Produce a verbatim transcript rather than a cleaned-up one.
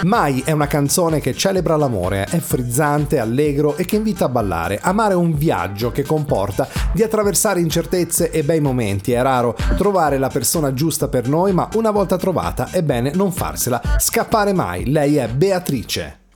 Mai è una canzone che celebra l'amore, è frizzante, allegro e che invita a ballare. Amare è un viaggio che comporta di attraversare incertezze e bei momenti. È raro trovare la persona giusta per noi, ma una volta trovata è bene non farsela scappare mai. Lei è Beatrice.